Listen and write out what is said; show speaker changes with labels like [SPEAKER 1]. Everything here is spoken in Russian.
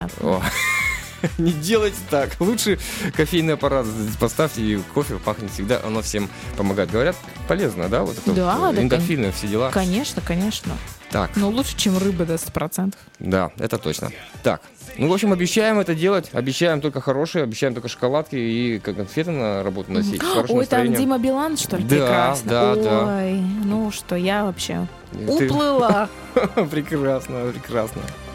[SPEAKER 1] О, не делайте так. Лучше кофейный аппарат поставьте, и кофе пахнет всегда, оно всем помогает. Говорят, полезно, да? Вот это
[SPEAKER 2] Да,
[SPEAKER 1] вот,
[SPEAKER 2] да,
[SPEAKER 1] эндорфины, все дела.
[SPEAKER 2] Конечно, конечно.
[SPEAKER 1] Так,
[SPEAKER 2] Но лучше, чем рыба до 100%.
[SPEAKER 1] да, это точно. Так, ну, в общем, обещаем это делать. Обещаем только хорошие, обещаем только шоколадки и конфеты на работу носить. С хорошим
[SPEAKER 2] Ой, там
[SPEAKER 1] настроением.
[SPEAKER 2] Дима Билан, что ли?
[SPEAKER 1] Да,
[SPEAKER 2] Прекрасно.
[SPEAKER 1] да,
[SPEAKER 2] Ой,
[SPEAKER 1] да.
[SPEAKER 2] ну что, я вообще
[SPEAKER 1] Ты-
[SPEAKER 2] уплыла.
[SPEAKER 1] Прекрасно, прекрасно.